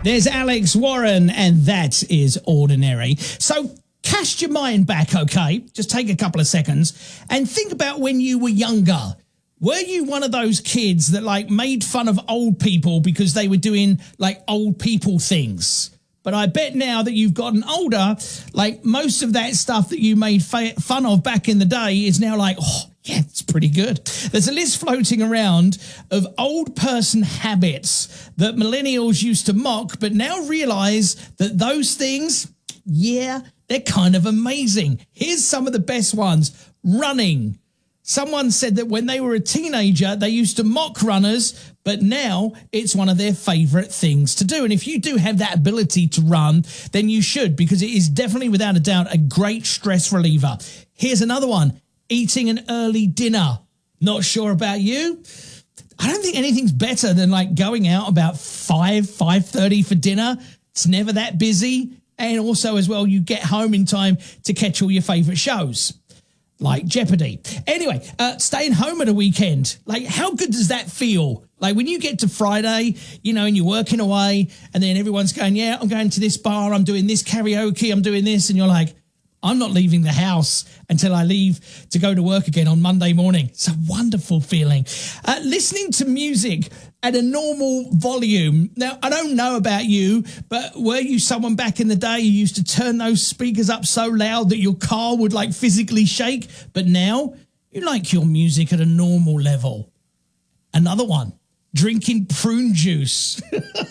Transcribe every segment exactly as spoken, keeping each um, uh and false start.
There's Alex Warren, and that is Ordinary. So cast your mind back, okay? Just take a couple of seconds and think about when you were younger. Were you one of those kids that like made fun of old people because they were doing like old people things? But I bet now that you've gotten older, like most of that stuff that you made fa- fun of back in the day is now like, oh, yeah, it's pretty good. There's a list floating around of old person habits that millennials used to mock, but now realize that those things, yeah, they're kind of amazing. Here's some of the best ones. Running. Someone said that when they were a teenager, they used to mock runners, but now it's one of their favorite things to do. And if you do have that ability to run, then you should, because it is definitely, without a doubt, a great stress reliever. Here's another one. Eating an early dinner. Not sure about you. I don't think anything's better than like going out about five, five thirty for dinner. It's never that busy. And also as well, you get home in time to catch all your favorite shows like Jeopardy. Anyway, uh, staying home at a weekend. Like, how good does that feel? Like when you get to Friday, you know, and you're working away and then everyone's going, yeah, I'm going to this bar. I'm doing this karaoke. I'm doing this. And you're like, I'm not leaving the house until I leave to go to work again on Monday morning. It's a wonderful feeling. Uh, listening to music at a normal volume. Now, I don't know about you, but were you someone back in the day who used to turn those speakers up so loud that your car would like physically shake? But now you like your music at a normal level. Another one. Drinking prune juice.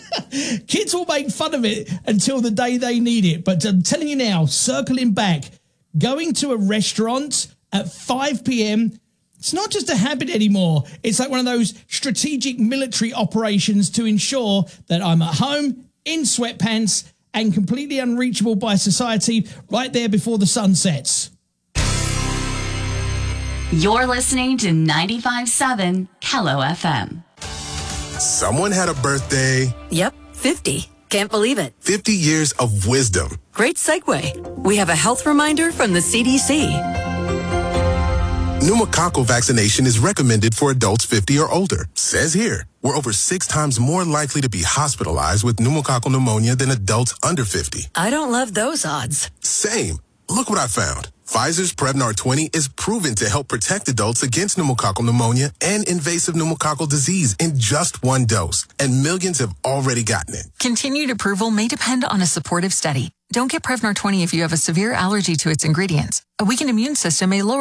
Kids will make fun of it until the day they need it. But I'm telling you now, circling back, going to a restaurant at five p.m., it's not just a habit anymore. It's like one of those strategic military operations to ensure that I'm at home in sweatpants and completely unreachable by society right there before the sun sets. You're listening to ninety-five point seven Kello F M. Someone had a birthday. Yep, fifty. Can't believe it. fifty years of wisdom. Great segue. We have a health reminder from the C D C. Pneumococcal vaccination is recommended for adults fifty or older. Says here, we're over six times more likely to be hospitalized with pneumococcal pneumonia than adults under fifty. I don't love those odds. Same. Look what I found. Pfizer's Prevnar twenty is proven to help protect adults against pneumococcal pneumonia and invasive pneumococcal disease in just one dose. And millions have already gotten it. Continued approval may depend on a supportive study. Don't get Prevnar twenty if you have a severe allergy to its ingredients. A weakened immune system may lower